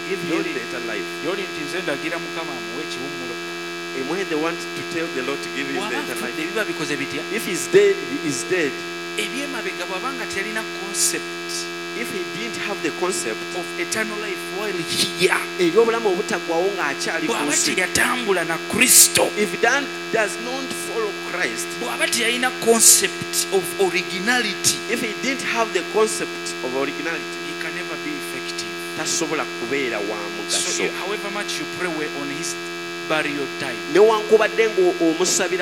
give him the eternal life. Yoli nti nze ndagira Mukama amuwe ekiwummulo. And when they want to tell the Lord to give him the eternal life, Biba bikoze bitya? if he's dead, he is dead. Ebyemabega bw'abanga teyalina concept If he didn't have the concept of eternal life while here, eby'obulamu obutaggwawo ng'akyali ku bw'aba nsi, teyatambula na Kristo, if that does not follow Christ, bw'aba teyalina concept of originality, if he didn't have the concept of originality, he can never be effective. tasobola kubeera wa mugaso. So however much you pray on his burial time, Newankubadde ng'omusabira